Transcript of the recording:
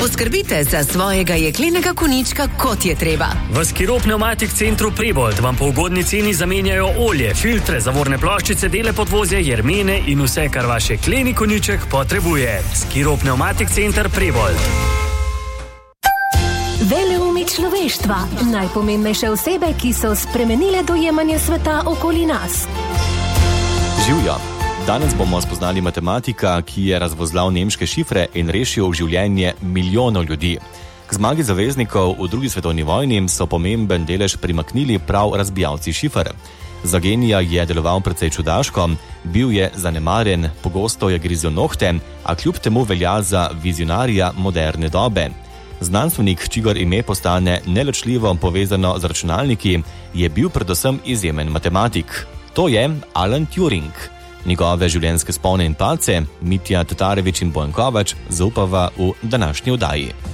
Poskrbite za svojega jeklenega konjička, kot je treba. V Skiro Pneumatik Centru Prebold vam po ugodni ceni zamenjajo olje, filtre, zavorne ploščice, dele podvozja, jermene in vse, kar vaš jekleni konjiček potrebuje. Skiro Pneumatik Center Prebold. Veleumi človeštva. Najpomembnejše osebe, ki so spremenile dojemanje sveta okoli nas. Živjo. Danes bomo spoznali matematika, ki je razvozlal nemške šifre in rešil življenje milijonov ljudi. K zmagi zaveznikov v drugi svetovni vojni so pomemben delež primaknili prav razbijalci šifer. Za genija je deloval precej čudaško, bil je zanemaren, pogosto je grizel nohte, a kljub temu velja za vizionarja moderne dobe. Znanstvenik, čigar ime postane neločljivo povezano z računalniki, je bil predvsem izjemen matematik. To je Alan Turing. Njegove življenjske spone in palce Mitja Tatarević in Bojan Kovač zaupava v današnji oddaji.